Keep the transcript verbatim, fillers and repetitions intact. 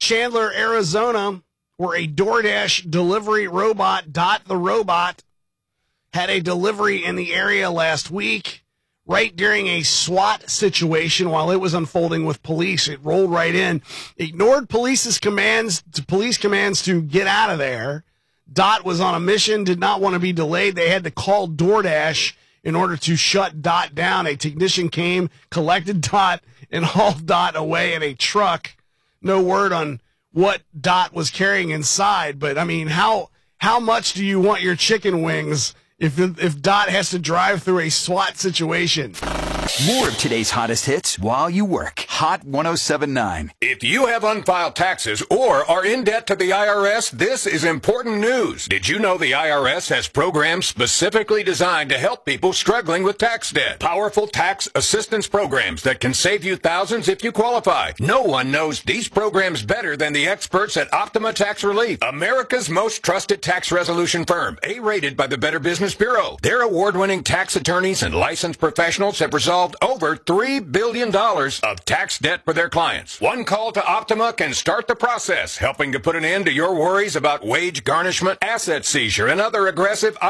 Chandler, Arizona, where a DoorDash delivery robot, Dot the Robot, had a delivery in the area last week, right during a SWAT situation while it was unfolding with police. It rolled right in, ignored police's commands to police commands to get out of there. Dot was on a mission, did not want to be delayed. They had to call DoorDash in order to shut Dot down. A technician came, collected Dot, and hauled Dot away in a truck. No word on what Dot was carrying inside, but I mean, how how much do you want your chicken wings if if Dot has to drive through a SWAT situation? More of today's hottest hits while you work. Hot one oh seven point nine. If you have unfiled taxes or are in debt to the I R S, this is important news. Did you know the I R S has programs specifically designed to help people struggling with tax debt? Powerful tax assistance programs that can save you thousands if you qualify. No one knows these programs better than the experts at Optima Tax Relief, America's most trusted tax resolution firm, A-rated by the Better Business Bureau. Their award-winning tax attorneys and licensed professionals have resolved over three billion dollars of tax debt for their clients. One call to Optima can start the process, helping to put an end to your worries about wage garnishment, asset seizure, and other aggressive